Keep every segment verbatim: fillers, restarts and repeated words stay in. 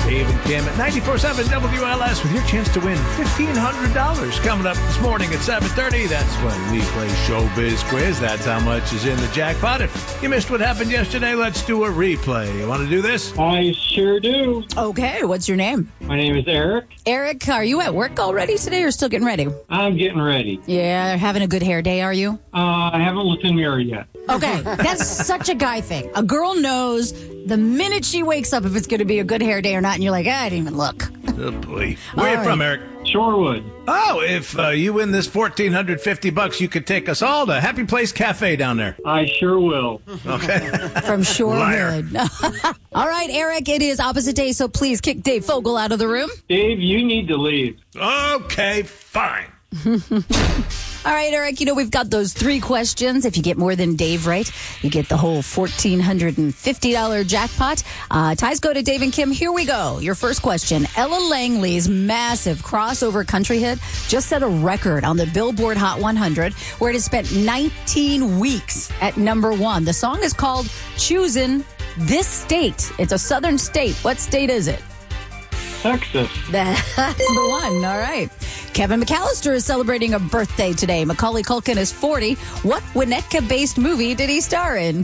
Dave and Kim at ninety-four point seven W L S with your chance to win fifteen hundred dollars. Coming up this morning at seven thirty, that's when we play Showbiz Quiz. That's how much is in the jackpot. If you missed what happened yesterday, let's do a replay. You want to do this? I sure do. Okay, what's your name? My name is Eric. Eric, are you at work already today or still getting ready? I'm getting ready. Yeah, having a good hair day, are you? Uh, I haven't looked in the mirror yet. Okay, that's such a guy thing. A girl knows the minute she wakes up if it's going to be a good hair day or not, and you're like, ah, I didn't even look. Oh, boy. Where are you All from, right. Eric? Shorewood. Oh, if uh, you win this one thousand four hundred fifty bucks, you could take us all to Happy Place Cafe down there. I sure will. Okay. From Shorewood. All right, Eric, it is opposite day, so please kick Dave Fogel out of the room. Dave, you need to leave. Okay, fine. All right, Eric, you know, we've got those three questions. If you get more than Dave right, you get the whole one thousand four hundred fifty dollars jackpot. Uh, ties go to Dave and Kim. Here we go. Your first question. Ella Langley's massive crossover country hit just set a record on the Billboard Hot one hundred, where it has spent nineteen weeks at number one. The song is called Choosing This State. It's a southern state. What state is it? Texas. That's the one. All right. Kevin McAllister is celebrating a birthday today. Macaulay Culkin is forty. What Winnetka-based movie did he star in?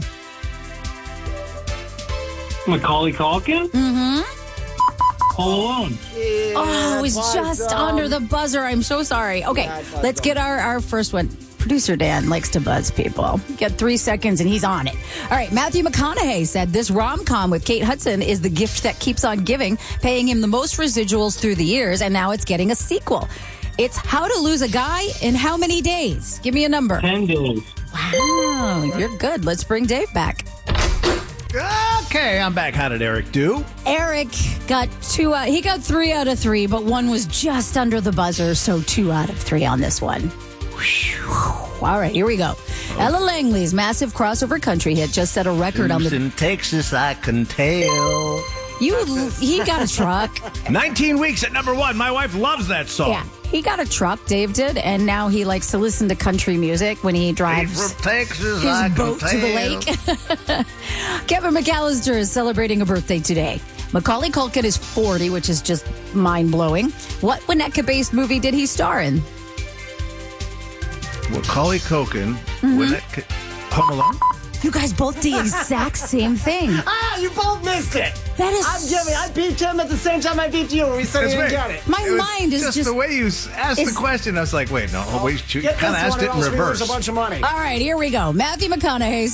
Macaulay Culkin? Mm-hmm. Home Alone. Oh, it was just under the buzzer. I'm so sorry. Okay, let's get our, our first one. Producer Dan likes to buzz people. Get three seconds and he's on it. All right, Matthew McConaughey said this rom-com with Kate Hudson is the gift that keeps on giving, paying him the most residuals through the years, and now it's getting a sequel. It's How to Lose a Guy in How Many Days? Give me a number. Ten days. Wow, you're good. Let's bring Dave back. Okay, I'm back. How did Eric do? Eric got two out. He got three out of three, but one was just under the buzzer, so two out of three on this one. All right, here we go. Ella Langley's massive crossover country hit just set a record on the... in Texas, I can tell. You, he got a truck. nineteen weeks at number one. My wife loves that song. Yeah, he got a truck, Dave did, and now he likes to listen to country music when he drives From Texas, his I boat can to the tell. lake. Kevin McAllister is celebrating a birthday today. Macaulay Culkin is forty, which is just mind-blowing. What Winnetka-based movie did he star in? Macaulay Culkin, Mm-hmm. Winnetka, Home Alone? You guys both the exact same thing. Ah, you both missed it. That is... I'm Jimmy. I beat him at the same time I beat you. We said That's you didn't right. get it. My It was mind is just, just... the way you s- asked It's- the question. I was like, wait, no, oh, wait, you Get kind of this asked one it or in else we lose reverse. a bunch of money. All right, here we go. Matthew McConaughey